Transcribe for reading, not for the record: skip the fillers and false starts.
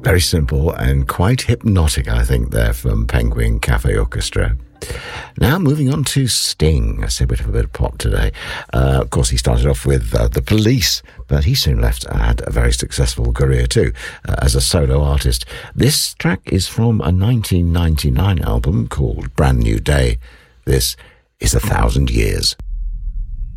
Very simple and quite hypnotic, I think, there from Penguin Cafe Orchestra. Now moving on to Sting. I said we'd have a bit of pop today. Of course, he started off with The Police, but he soon had a very successful career too as a solo artist. This track is from a 1999 album called Brand New Day. This is 1,000 Years.